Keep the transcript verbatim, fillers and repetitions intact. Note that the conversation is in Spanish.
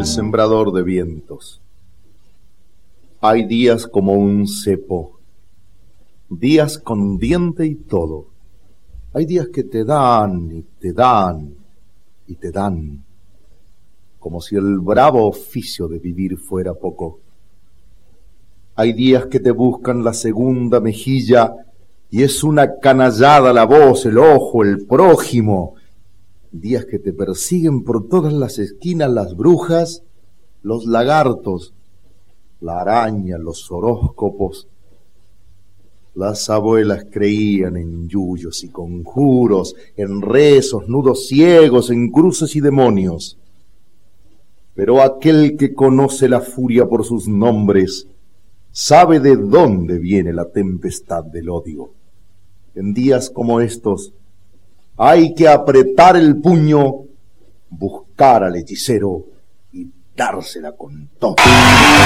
sembrador de vientos. Hay días como un cepo, días con diente y todo. Hay días que te dan y te dan y te dan, como si el bravo oficio de vivir fuera poco. Hay días que te buscan la segunda mejilla y es una canallada la voz, el ojo, el prójimo. Días que te persiguen por todas las esquinas las brujas, los lagartos, la araña, los horóscopos. Las abuelas creían en yuyos y conjuros, en rezos, nudos ciegos, en cruces y demonios. Pero aquel que conoce la furia por sus nombres sabe de dónde viene la tempestad del odio. En días como estos hay que apretar el puño, buscar al hechicero y dársela con todo.